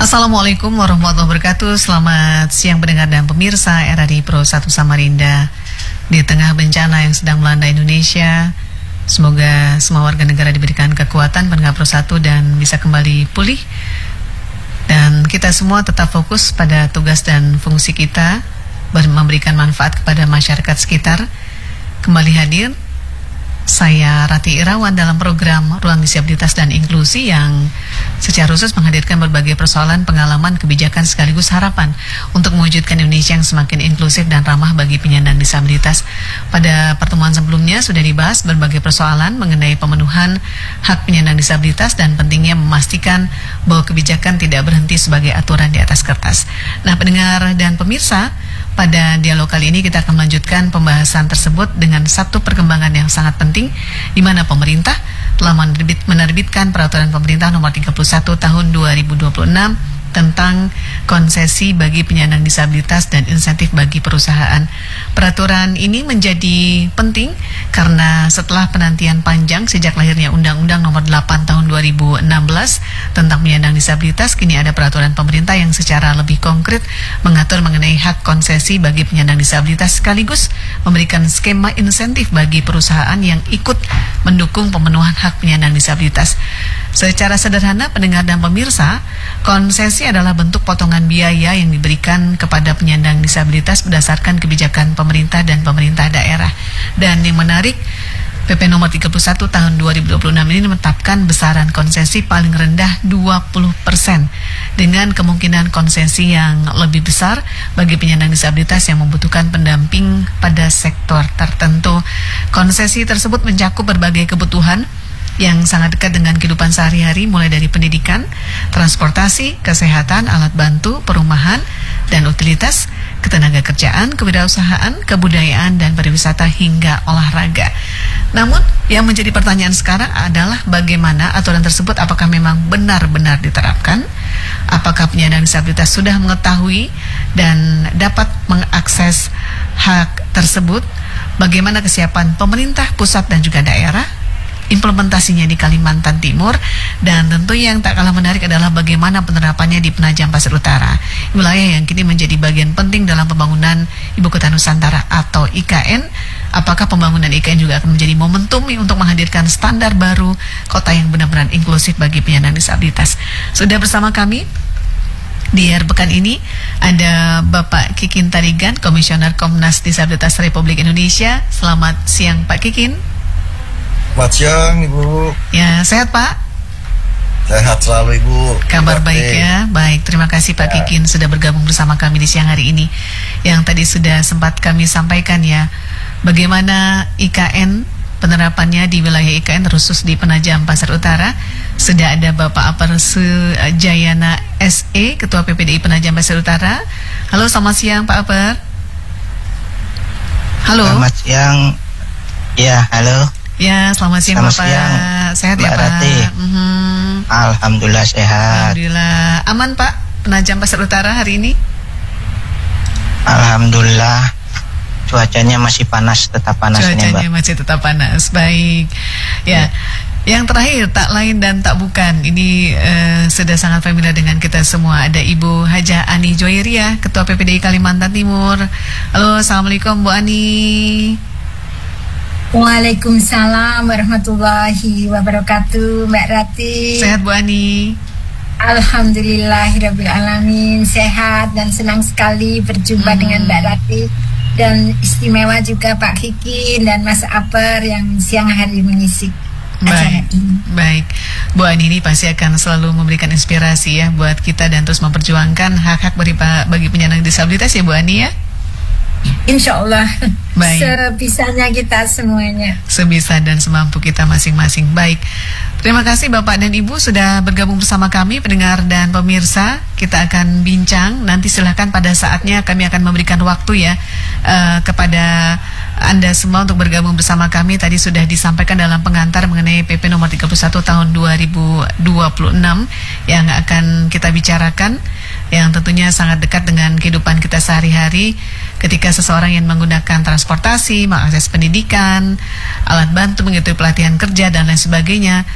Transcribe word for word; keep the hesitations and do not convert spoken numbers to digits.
Assalamualaikum warahmatullahi wabarakatuh. Selamat siang pendengar dan pemirsa R R I Pro satu Samarinda. Di tengah bencana yang sedang melanda Indonesia, semoga semua warga negara diberikan kekuatan pendengar Pro satu dan bisa kembali pulih. Dan kita semua tetap fokus pada tugas dan fungsi kita, memberikan manfaat kepada masyarakat sekitar. Kembali hadir saya Rati Irawan dalam program Ruang Disabilitas dan Inklusi yang secara khusus menghadirkan berbagai persoalan, pengalaman, kebijakan sekaligus harapan untuk mewujudkan Indonesia yang semakin inklusif dan ramah bagi penyandang disabilitas. Pada pertemuan sebelumnya sudah dibahas berbagai persoalan mengenai pemenuhan hak penyandang disabilitas dan pentingnya memastikan bahwa kebijakan tidak berhenti sebagai aturan di atas kertas. Nah, pendengar dan pemirsa, pada dialog kali ini kita akan melanjutkan pembahasan tersebut dengan satu perkembangan yang sangat penting, di mana pemerintah telah menerbit, menerbitkan peraturan pemerintah nomor tiga puluh satu tahun dua ribu dua puluh enam tentang konsesi bagi penyandang disabilitas dan insentif bagi perusahaan. Peraturan ini menjadi penting karena setelah penantian panjang sejak lahirnya Undang-Undang nomor delapan tahun dua ribu enam belas tentang penyandang disabilitas, kini ada peraturan pemerintah yang secara lebih konkret mengatur mengenai hak konsesi bagi penyandang disabilitas sekaligus memberikan skema insentif bagi perusahaan yang ikut mendukung pemenuhan hak penyandang disabilitas. Secara sederhana, pendengar dan pemirsa, konsesi adalah bentuk potongan biaya yang diberikan kepada penyandang disabilitas berdasarkan kebijakan pemerintah dan pemerintah daerah. Dan yang menarik, P P nomor tiga puluh satu tahun dua ribu dua puluh enam ini menetapkan besaran konsesi paling rendah dua puluh persen dengan kemungkinan konsesi yang lebih besar bagi penyandang disabilitas yang membutuhkan pendamping pada sektor tertentu. Konsesi tersebut mencakup berbagai kebutuhan yang sangat dekat dengan kehidupan sehari-hari, mulai dari pendidikan, transportasi, kesehatan, alat bantu, perumahan, dan utilitas, ketenaga kerjaan, kewirausahaan, kebudayaan, dan pariwisata hingga olahraga. Namun, yang menjadi pertanyaan sekarang adalah bagaimana aturan tersebut, apakah memang benar-benar diterapkan? Apakah penyandang disabilitas sudah mengetahui dan dapat mengakses hak tersebut? Bagaimana kesiapan pemerintah pusat dan juga daerah? Implementasinya di Kalimantan Timur, dan tentu yang tak kalah menarik adalah bagaimana penerapannya di Penajam Pasir Utara, wilayah yang kini menjadi bagian penting dalam pembangunan Ibu Kota Nusantara atau I K N. Apakah pembangunan I K N juga akan menjadi momentum untuk menghadirkan standar baru kota yang benar-benar inklusif bagi penyandang disabilitas? Sudah bersama kami di akhir pekan ini ada Bapak Kikin Tarigan, Komisioner Komnas Disabilitas Republik Indonesia. Selamat siang Pak Kikin. Selamat siang Ibu. Ya, sehat Pak? Sehat selalu Ibu. Kabar baik ya. Baik, terima kasih Pak ya. Kikin sudah bergabung bersama kami di siang hari ini. Yang tadi sudah sempat kami sampaikan ya, bagaimana I K N, penerapannya di wilayah I K N khusus di Penajam Pasir Utara. Sudah ada Bapak Apar Sejayana S E, Ketua P P D I Penajam Pasir Utara. Halo, selamat siang Pak Apar. Halo. Selamat siang. Ya, halo. Ya, selamat siang selamat Bapak. Siang, sehat ya Pak? Mm-hmm. Alhamdulillah sehat. Alhamdulillah. Aman Pak, Penajam Pasir Utara hari ini? Alhamdulillah. Cuacanya masih panas, tetap panas. Cuacanya ini, Mbak. masih tetap panas. Baik. Ya. ya. Yang terakhir, tak lain dan tak bukan. Ini uh, sudah sangat familiar dengan kita semua. Ada Ibu Hajah Ani Joyria, Ketua P P D I Kalimantan Timur. Halo, Assalamualaikum Bu Ani. Waalaikumsalam warahmatullahi wabarakatuh, Mbak Rati. Sehat Bu Ani? Alhamdulillahirabbil alamin, sehat dan senang sekali berjumpa hmm. dengan Mbak Rati, dan istimewa juga Pak Kikin dan Mas Apar yang siang hari mengisi acara ini. Baik, Bu Ani ini pasti akan selalu memberikan inspirasi ya buat kita dan terus memperjuangkan hak-hak bagi, bagi penyandang disabilitas ya Bu Ani ya. Insya Allah. Baik. Sebisanya kita semuanya. Sebisa dan semampu kita masing-masing. Baik. Terima kasih Bapak dan Ibu sudah bergabung bersama kami, pendengar dan pemirsa. Kita akan bincang. Nanti silahkan pada saatnya kami akan memberikan waktu ya uh, kepada Anda semua untuk bergabung bersama kami. Tadi sudah disampaikan dalam pengantar mengenai P P nomor tiga puluh satu tahun dua ribu dua puluh enam yang akan kita bicarakan, yang tentunya sangat dekat dengan kehidupan kita sehari-hari ketika seseorang yang menggunakan transportasi, mengakses pendidikan, alat bantu, mengikuti pelatihan kerja, dan lain sebagainya.